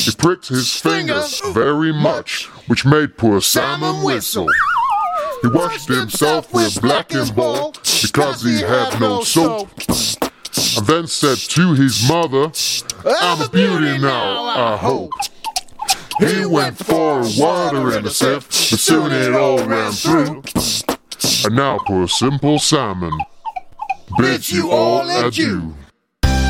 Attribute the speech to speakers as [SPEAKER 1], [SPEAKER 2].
[SPEAKER 1] He pricked his finger very much, which made poor Salmon whistle. He washed himself with blackened ball because he had no soap, and then said to his mother, "I'm a beauty now, I hope." He went for water in a sieve, but soon it all ran through. And now poor simple Salmon bids you all adieu.